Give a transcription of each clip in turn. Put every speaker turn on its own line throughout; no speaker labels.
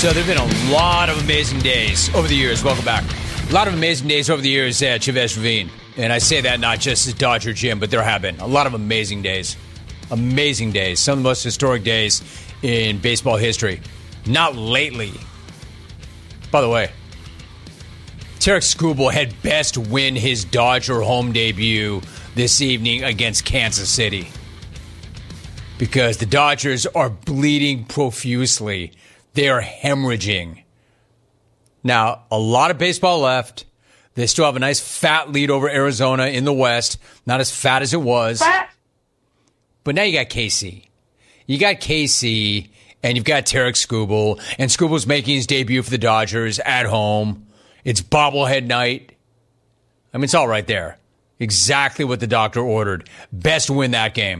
So there have been a lot of amazing days over the years. Welcome back. A lot of amazing days over the years at Chavez Ravine. And I say that not just as Dodger Jim, but there have been a lot of amazing days. Amazing days. Some of the most historic days in baseball history. Not lately. By the way, Tarik Skubal had best win his Dodger home debut this evening against Kansas City. Because the Dodgers are bleeding profusely. They are hemorrhaging. Now, a lot of baseball left. They still have a nice fat lead over Arizona in the West. Not as fat as it was. Fat. But now you got KC. You got KC, and you've got Tarik Skubal. And Skubal's making his debut for the Dodgers at home. It's bobblehead night. I mean, it's all right there. Exactly what the doctor ordered. Best win that game.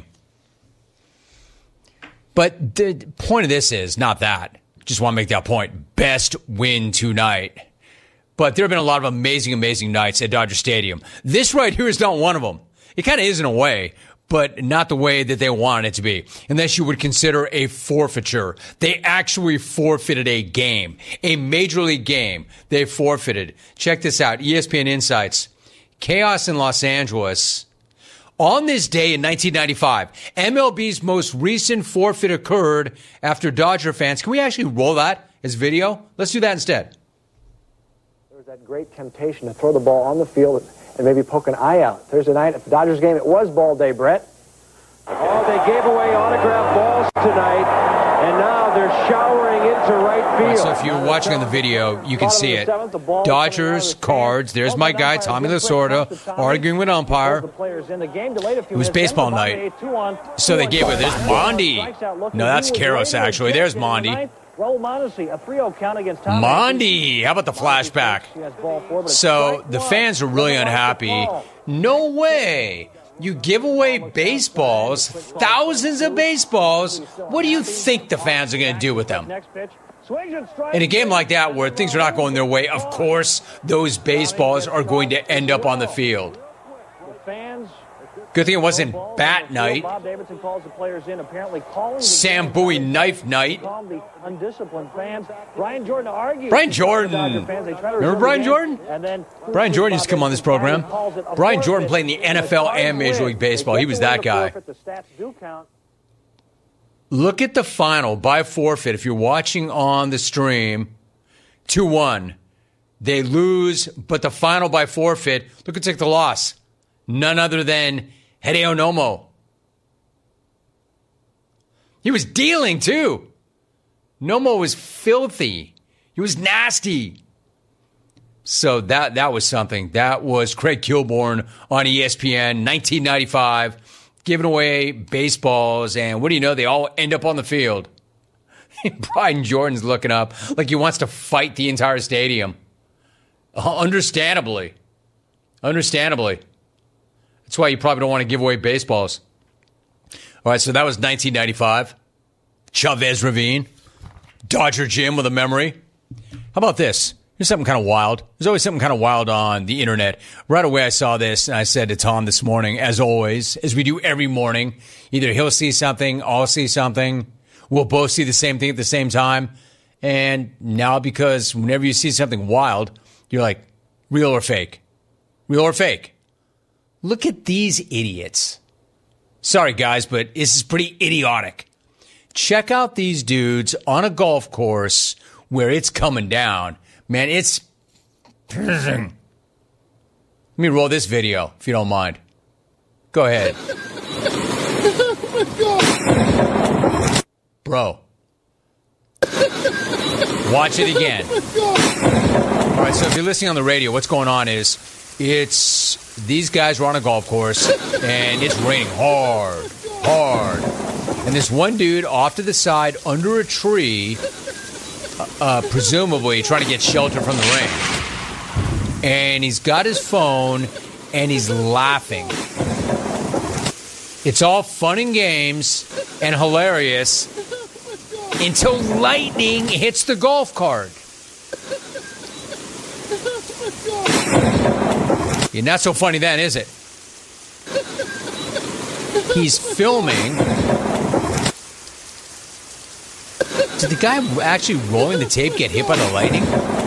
But the point of this is not that. Just want to make that point. Best win tonight. But there have been a lot of amazing, amazing nights at Dodger Stadium. This right here is not one of them. It kind of is in a way, but not the way that they wanted it to be. Unless you would consider a forfeiture. They actually forfeited a game. A Major League game. They forfeited. Check this out. ESPN Insights. Chaos in Los Angeles. On this day in 1995, MLB's most recent forfeit occurred after Dodger fans. Can we actually roll that as video? Let's do that instead.
There was that great temptation to throw the ball on the field and maybe poke an eye out. Thursday night at the Dodgers game, it was ball day, Brett.
Oh, they gave away autographed balls tonight, and now they're showering into right field.
Right, so if you're watching on the video, you can see it. Dodgers, Cards, there's my guy, Tommy Lasorda, arguing with umpire. It was baseball night, so they gave it. There's Mondi. No, that's Karros, actually. There's Mondi. Mondi, how about the flashback? So the fans are really unhappy. No way. You give away baseballs, thousands of baseballs. What do you think the fans are going to do with them? In a game like that where things are not going their way, of course, those baseballs are going to end up on the field. Good thing it wasn't bat night. Sam Bowie knife night. Brian Jordan. Remember Brian Jordan? Brian Jordan used to come on this program. Brian Jordan played in the NFL and Major League Baseball. He was that guy. Look at the final by forfeit. If you're watching on the stream, 2-1. They lose, but the final by forfeit, look who took the loss. None other than Hideo Nomo. He was dealing, too. Nomo was filthy. He was nasty. So that was something. That was Craig Kilborn on ESPN, 1995, giving away baseballs. And what do you know? They all end up on the field. Brian Jordan's looking up like he wants to fight the entire stadium. Understandably. That's why you probably don't want to give away baseballs. All right, so that was 1995. Chavez Ravine. Dodger Jim with a memory. How about this? Here's something kind of wild. There's always something kind of wild on the internet. Right away I saw this, and I said to Tom this morning, as always, as we do every morning, either he'll see something, I'll see something, we'll both see the same thing at the same time. And now because whenever you see something wild, you're like, real or fake? Real or fake? Look at these idiots. Sorry, guys, but this is pretty idiotic. Check out these dudes on a golf course where it's coming down. Man, it's... Let me roll this video, if you don't mind. Go ahead. Bro. Watch it again. All right, so if you're listening on the radio, what's going on is these guys were on a golf course, and it's raining hard. And this one dude off to the side under a tree, presumably trying to get shelter from the rain. And he's got his phone, and he's laughing. It's all fun and games and hilarious until lightning hits the golf cart. Yeah, not so funny then, is it? He's filming to Did the guy actually rolling the tape get hit by the lightning?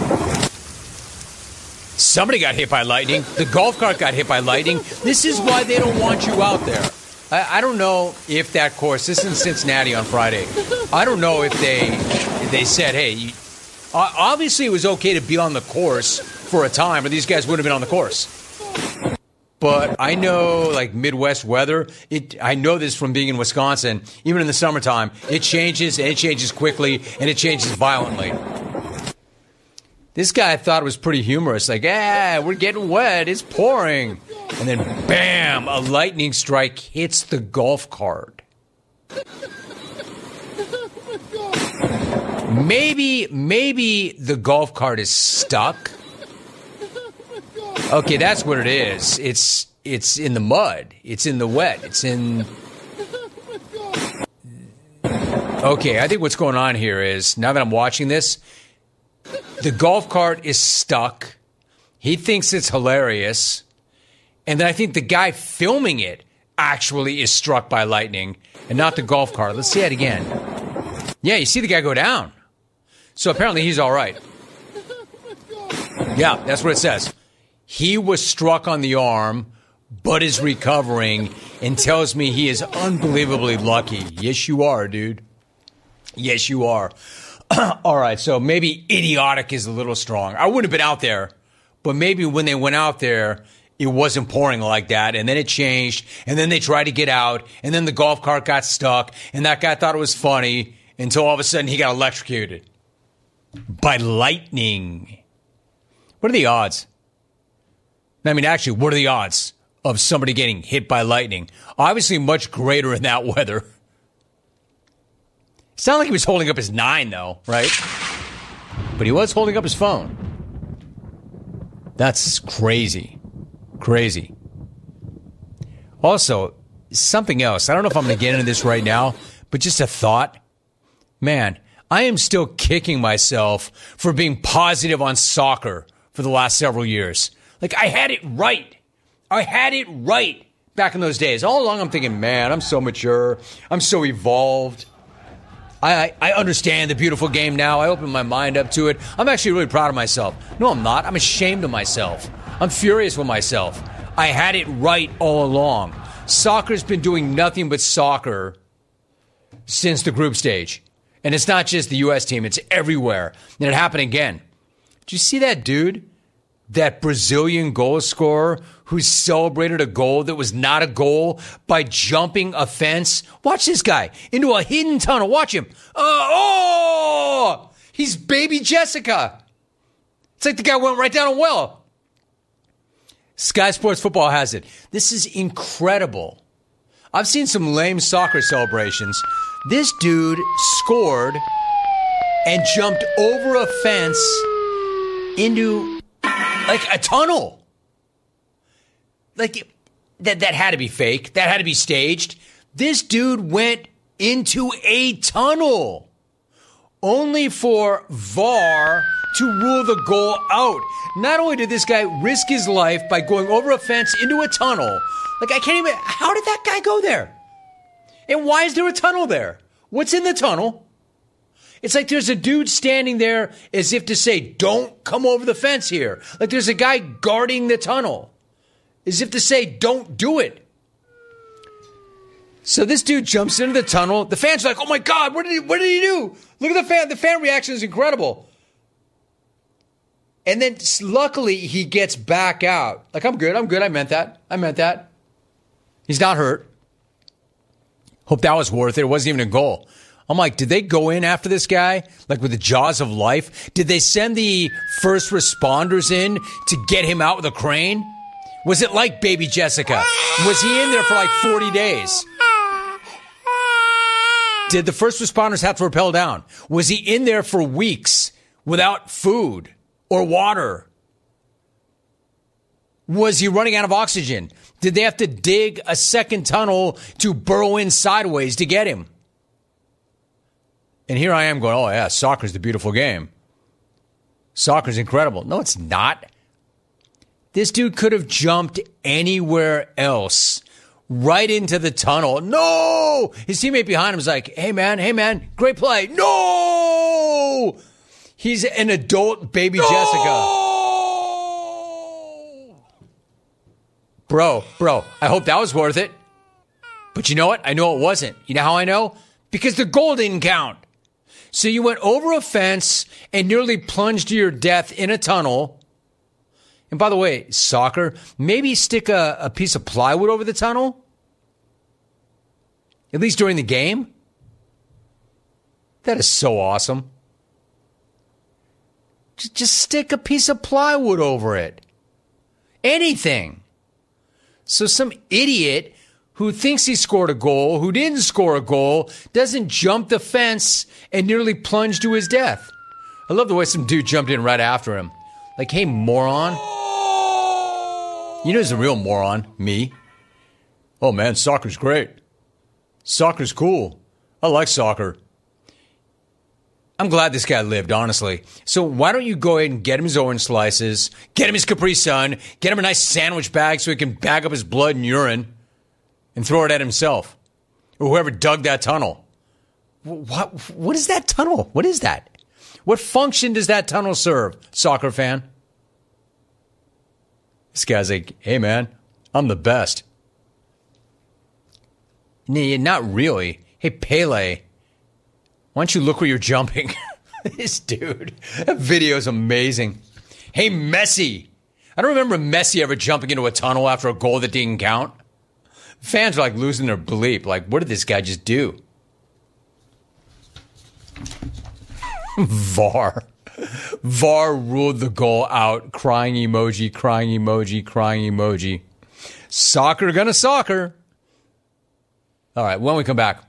Somebody got hit by lightning. The golf cart got hit by lightning. This is why they don't want you out there. I don't know if that course, this is in Cincinnati on Friday. I don't know if they said, hey, obviously it was okay to be on the course for a time, or these guys would have been on the course. But I know, like, Midwest weather, I know this from being in Wisconsin, even in the summertime, it changes, and it changes quickly, and it changes violently. This guy thought it was pretty humorous, like, we're getting wet, it's pouring. And then, bam, a lightning strike hits the golf cart. Maybe the golf cart is stuck. Okay, that's what it is. It's in the mud. It's in the wet. Okay, I think what's going on here is, now that I'm watching this, the golf cart is stuck. He thinks it's hilarious. And then I think the guy filming it actually is struck by lightning and not the golf cart. Let's see it again. Yeah, you see the guy go down. So apparently he's all right. Yeah, that's what it says. He was struck on the arm, but is recovering, and tells me he is unbelievably lucky. Yes, you are, dude. Yes, you are. All right, so maybe idiotic is a little strong. I wouldn't have been out there, but maybe when they went out there, it wasn't pouring like that, and then it changed, and then they tried to get out, and then the golf cart got stuck, and that guy thought it was funny until all of a sudden he got electrocuted by lightning. What are the odds? I mean, actually, what are the odds of somebody getting hit by lightning? Obviously, much greater in that weather. It's not like he was holding up his 9, though, right? But he was holding up his phone. That's crazy. Crazy. Also, something else. I don't know if I'm going to get into this right now, but just a thought. Man, I am still kicking myself for being positive on soccer for the last several years. Like, I had it right. I had it right back in those days. All along I'm thinking, man, I'm so mature. I'm so evolved. I understand the beautiful game now. I opened my mind up to it. I'm actually really proud of myself. No, I'm not. I'm ashamed of myself. I'm furious with myself. I had it right all along. Soccer's been doing nothing but soccer since the group stage. And it's not just the U.S. team. It's everywhere. And it happened again. Did you see that dude? That Brazilian goal scorer who celebrated a goal that was not a goal by jumping a fence. Watch this guy into a hidden tunnel. Watch him. He's baby Jessica. It's like the guy went right down a well. Sky Sports Football has it. This is incredible. I've seen some lame soccer celebrations. This dude scored and jumped over a fence into like a tunnel. Like, that had to be fake. That had to be staged. This dude went into a tunnel only for VAR to rule the goal out. Not only did this guy risk his life by going over a fence into a tunnel, like, I can't even, how did that guy go there? And why is there a tunnel there? What's in the tunnel? It's like there's a dude standing there as if to say, don't come over the fence here. Like there's a guy guarding the tunnel as if to say, don't do it. So this dude jumps into the tunnel. The fans are like, oh my God, what did he do? Look at the fan. The fan reaction is incredible. And then luckily he gets back out. Like, I'm good. I meant that. He's not hurt. Hope that was worth it. It wasn't even a goal. I'm like, did they go in after this guy, like with the jaws of life? Did they send the first responders in to get him out with a crane? Was it like baby Jessica? Was he in there for like 40 days? Did the first responders have to rappel down? Was he in there for weeks without food or water? Was he running out of oxygen? Did they have to dig a second tunnel to burrow in sideways to get him? And here I am going, oh yeah, soccer's the beautiful game. Soccer's incredible. No, it's not. This dude could have jumped anywhere else, right into the tunnel. No! His teammate behind him was like, hey man, great play. No! no! He's an adult baby Jessica. Bro, I hope that was worth it. But you know what? I know it wasn't. You know how I know? Because the goal didn't count. So you went over a fence and nearly plunged to your death in a tunnel. And by the way, soccer, maybe stick a piece of plywood over the tunnel. At least during the game. That is so awesome. Just stick a piece of plywood over it. Anything. So some idiot who thinks he scored a goal, who didn't score a goal, doesn't jump the fence and nearly plunge to his death. I love the way some dude jumped in right after him. Like, hey, moron. You know who's a real moron? Me. Oh, man, soccer's great. Soccer's cool. I like soccer. I'm glad this guy lived, honestly. So why don't you go ahead and get him his orange slices, get him his Capri Sun, get him a nice sandwich bag so he can bag up his blood and urine and throw it at himself or whoever dug that tunnel. What is that tunnel? What is that? What function does that tunnel serve, soccer fan? This guy's like, hey, man, I'm the best. Nah, not really. Hey, Pele, why don't you look where you're jumping? This dude, that video is amazing. Hey, Messi. I don't remember Messi ever jumping into a tunnel after a goal that didn't count. Fans are like losing their bleep. Like, what did this guy just do? VAR. VAR ruled the goal out. Crying emoji, crying emoji, crying emoji. Soccer gonna soccer. All right, when we come back,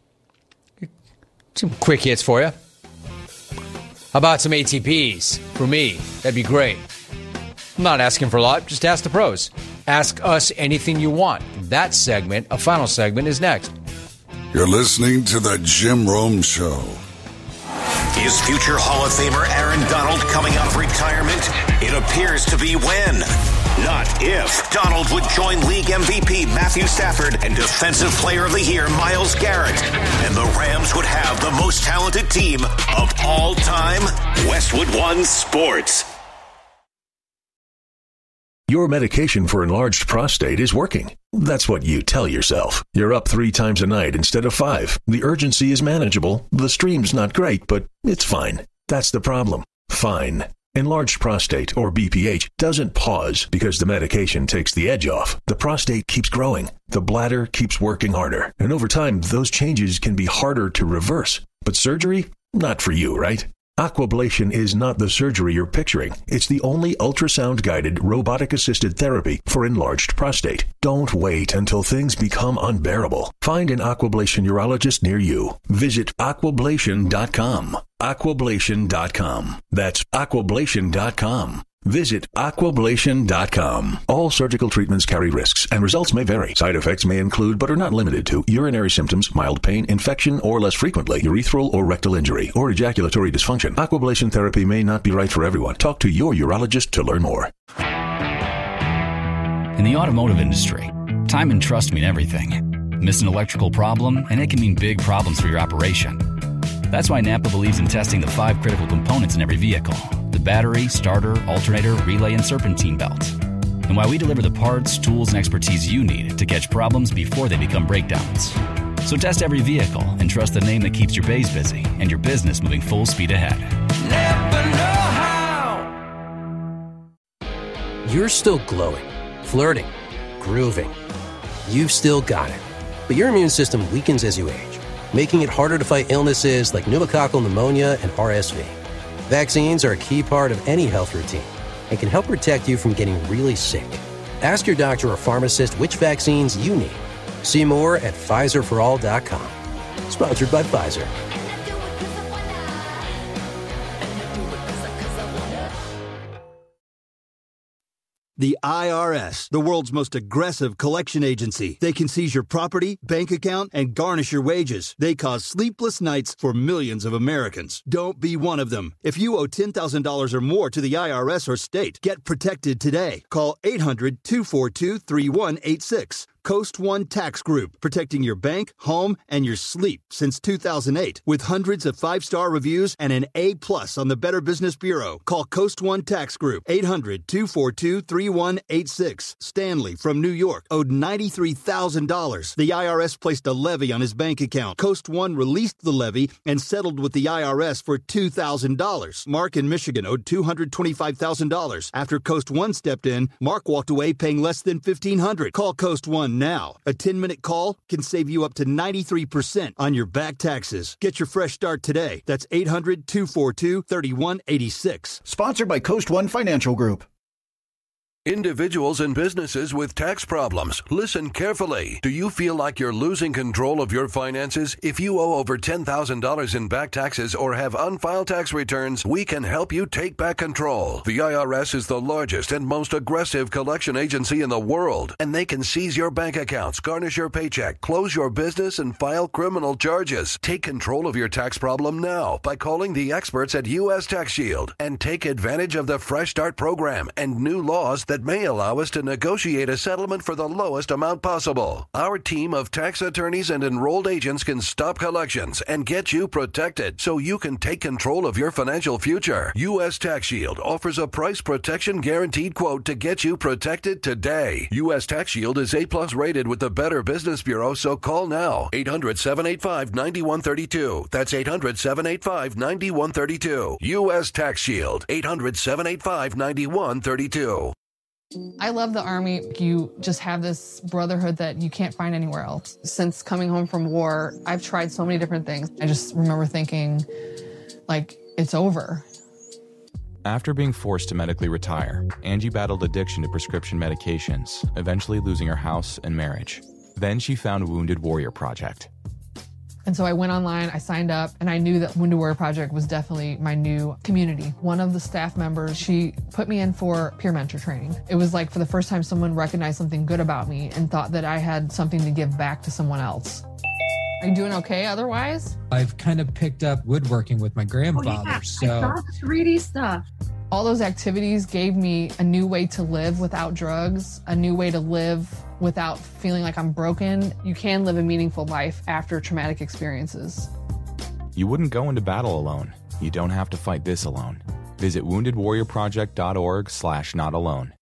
some quick hits for you. How about some ATPs for me? That'd be great. I'm not asking for a lot, just ask the pros. Ask us anything you want. That segment, a final segment, is next.
You're listening to The Jim Rome Show.
Is future Hall of Famer Aaron Donald coming out of retirement? It appears to be when, not if, Donald would join league MVP Matthew Stafford and Defensive Player of the Year Myles Garrett. And the Rams would have the most talented team of all time. Westwood One Sports.
Your medication for enlarged prostate is working. That's what you tell yourself. You're up 3 times a night instead of 5. The urgency is manageable. The stream's not great, but it's fine. That's the problem. Fine. Enlarged prostate, or BPH, doesn't pause because the medication takes the edge off. The prostate keeps growing. The bladder keeps working harder. And over time, those changes can be harder to reverse. But surgery? Not for you, right? Aquablation is not the surgery you're picturing. It's the only ultrasound-guided, robotic-assisted therapy for enlarged prostate. Don't wait until things become unbearable. Find an Aquablation urologist near you. Visit aquablation.com. Aquablation.com. That's aquablation.com. Visit aquablation.com. All surgical treatments carry risks, and results may vary. Side effects may include, but are not limited to, urinary symptoms, mild pain, infection, or less frequently, urethral or rectal injury, or ejaculatory dysfunction. Aquablation therapy may not be right for everyone. Talk to your urologist to learn more.
In the automotive industry, time and trust mean everything. Miss an electrical problem, and it can mean big problems for your operation. That's why Napa believes in testing the 5 critical components in every vehicle: the battery, starter, alternator, relay, and serpentine belt. And why we deliver the parts, tools, and expertise you need to catch problems before they become breakdowns. So test every vehicle and trust the name that keeps your bays busy and your business moving full speed ahead.
Napa know-how. You're still glowing, flirting, grooving. You've still got it. But your immune system weakens as you age, making it harder to fight illnesses like pneumococcal pneumonia and RSV. Vaccines are a key part of any health routine and can help protect you from getting really sick. Ask your doctor or pharmacist which vaccines you need. See more at PfizerForAll.com. Sponsored by Pfizer.
The IRS, the world's most aggressive collection agency. They can seize your property, bank account, and garnish your wages. They cause sleepless nights for millions of Americans. Don't be one of them. If you owe $10,000 or more to the IRS or state, get protected today. Call 800-242-3186. Coast One Tax Group, protecting your bank, home, and your sleep since 2008. With hundreds of 5-star reviews and an A+ on the Better Business Bureau. Call Coast One Tax Group, 800-242-3186. Stanley from New York owed $93,000. The IRS placed a levy on his bank account. Coast One released the levy and settled with the IRS for $2,000. Mark in Michigan owed $225,000. After Coast One stepped in, Mark walked away paying less than $1,500. Call Coast One now. A 10-minute call can save you up to 93% on your back taxes. Get your fresh start today. That's 800-242-3186.
Sponsored by Coast One Financial Group.
Individuals and businesses with tax problems, listen carefully. Do you feel like you're losing control of your finances? If you owe over $10,000 in back taxes or have unfiled tax returns, we can help you take back control. The IRS is the largest and most aggressive collection agency in the world, and they can seize your bank accounts, garnish your paycheck, close your business, and file criminal charges. Take control of your tax problem now by calling the experts at U.S. Tax Shield and take advantage of the Fresh Start program and new laws that may allow us to negotiate a settlement for the lowest amount possible. Our team of tax attorneys and enrolled agents can stop collections and get you protected so you can take control of your financial future. U.S. Tax Shield offers a price protection guaranteed quote to get you protected today. U.S. Tax Shield is A+ rated with the Better Business Bureau, so call now. 800-785-9132. That's 800-785-9132. U.S. Tax Shield. 800-785-9132.
I love the Army. You just have this brotherhood that you can't find anywhere else. Since coming home from war, I've tried so many different things. I just remember thinking, like, it's over.
After being forced to medically retire, Angie battled addiction to prescription medications, eventually losing her house and marriage. Then she found Wounded Warrior Project.
And so I went online, I signed up, and I knew that Wounded Warrior Project was definitely my new community. One of the staff members, she put me in for peer mentor training. It was like for the first time someone recognized something good about me and thought that I had something to give back to someone else. Are you doing okay otherwise?
I've kind of picked up woodworking with my grandfather,
I
so...
saw 3D stuff.
All those activities gave me a new way to live without drugs, a new way to live without feeling like I'm broken. You can live a meaningful life after traumatic experiences.
You wouldn't go into battle alone. You don't have to fight this alone. Visit woundedwarriorproject.org/notalone.